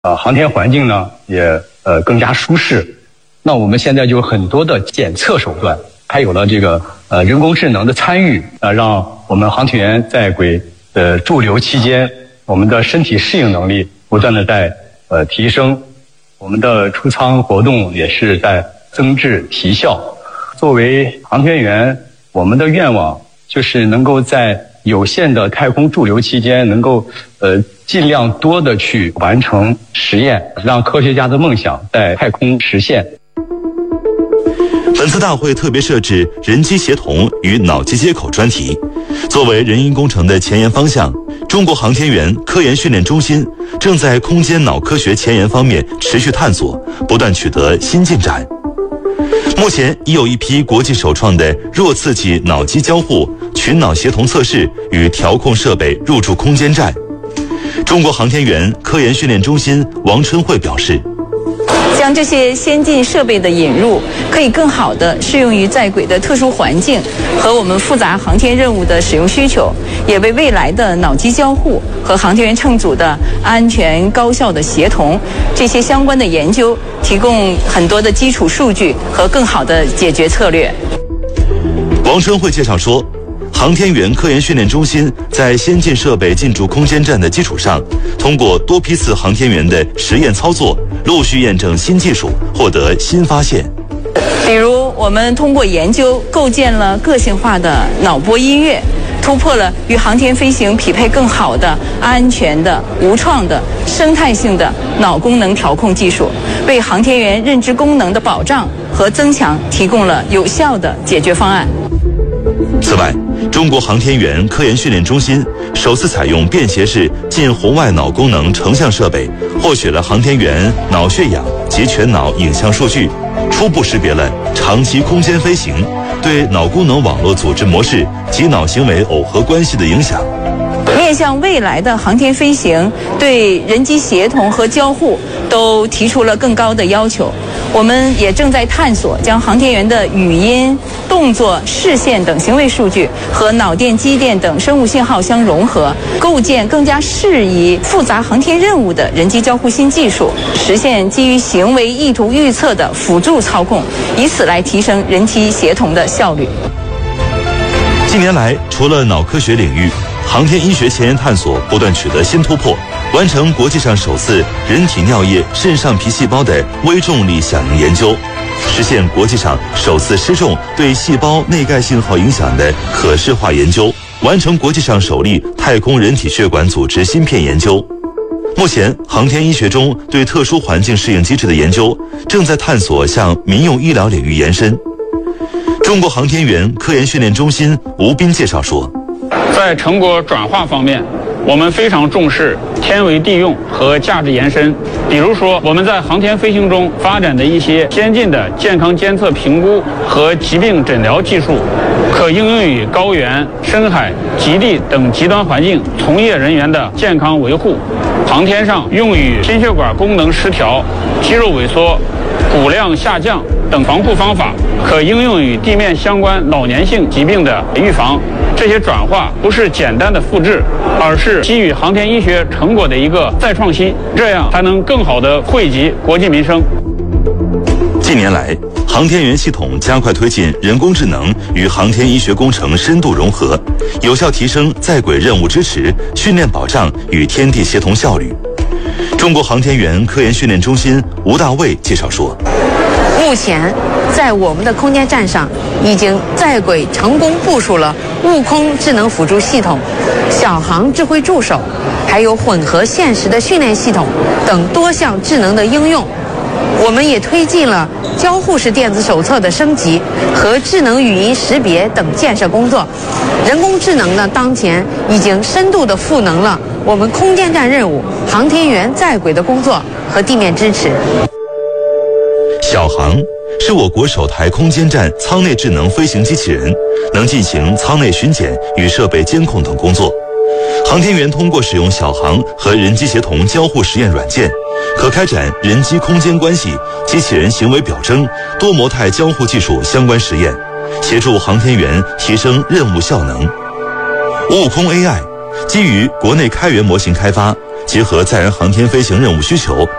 航天环境呢也更加舒适。那我们现在就有很多的检测手段，还有了这个人工智能的参与，让我们航天员在轨驻留期间，我们的身体适应能力不断的在提升，我们的出舱活动也是在增质提效。作为航天员，我们的愿望就是能够在有限的太空驻留期间，能够尽量多的去完成实验，让科学家的梦想在太空实现。 本次大会特别设置人机协同与脑机接口专题，作为人因工程的前沿方向，中国航天员科研训练中心正在空间脑科学前沿方面持续探索，不断取得新进展。目前已有一批国际首创的弱刺激脑机交互群脑协同测试与调控设备入驻空间站。中国航天员科研训练中心王春慧表示， 将这些先进设备的引入，可以更好地适用于在轨的特殊环境和我们复杂航天任务的使用需求，也为未来的脑机交互和航天员乘组的安全高效的协同这些相关的研究提供很多的基础数据和更好的解决策略。 王春慧介绍说，航天员科研训练中心在先进设备进驻空间站的基础上，通过多批次航天员的实验操作，陆续验证新技术，获得新发现。 比如我们通过研究构建了个性化的脑波音乐，突破了与航天飞行匹配更好的安全的无创的生态性的脑功能调控技术，为航天员认知功能的保障和增强提供了有效的解决方案。 此外，中国航天员科研训练中心首次采用便携式近红外脑功能成像设备，获取了航天员脑血氧及全脑影像数据，初步识别了长期空间飞行对脑功能网络组织模式及脑行为耦合关系的影响。 面向未来的航天飞行，对人机协同和交互都提出了更高的要求。我们也正在探索将航天员的语音、动作、视线等行为数据和脑电、肌电等生物信号相融合，构建更加适宜复杂航天任务的人机交互新技术，实现基于行为意图预测的辅助操控，以此来提升人机协同的效率。 近年来，除了脑科学领域，航天医学前沿探索不断取得新突破，完成国际上首次人体尿液肾上皮细胞的微重力响应研究，实现国际上首次失重对细胞内盖信号影响的可视化研究，完成国际上首例太空人体血管组织芯片研究。目前，航天医学中对特殊环境适应机制的研究正在探索向民用医疗领域延伸。中国航天员科研训练中心吴斌介绍说， 在成果转化方面，我们非常重视天为地用和价值延伸。比如说，我们在航天飞行中发展的一些先进的健康监测评估和疾病诊疗技术，可应用于高原、深海、极地等极端环境从业人员的健康维护。航天上用于心血管功能失调、肌肉萎缩、骨量下降等防护方法，可应用于地面相关老年性疾病的预防。这些转化不是简单的复制，而是基于航天医学成果的一个再创新，这样才能更好地惠及国计民生。 近年来，航天员系统加快推进人工智能与航天医学工程深度融合，有效提升在轨任务支持、训练保障与天地协同效率。中国航天员科研训练中心吴大卫介绍说， 目前在我们的空间站上已经在轨成功部署了悟空智能辅助系统、小航智慧助手，还有混合现实的训练系统等多项智能的应用。我们也推进了交互式电子手册的升级和智能语音识别等建设工作。人工智能呢，当前已经深度的赋能了我们空间站任务、航天员在轨的工作和地面支持。 小航是我国首台空间站舱内智能飞行机器人，能进行舱内巡检与设备监控等工作。航天员通过使用小航和人机协同交互实验软件，可开展人机空间关系、机器人行为表征、多模态交互技术相关实验，协助航天员提升任务效能。悟空 AI 基于国内开源模型开发，结合载人航天飞行任务需求，